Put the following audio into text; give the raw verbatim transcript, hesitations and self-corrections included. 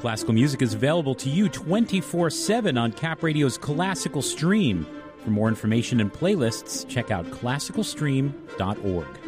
Classical music is available to you twenty-four seven on Cap Radio's Classical Stream. For more information and playlists, check out classical stream dot org.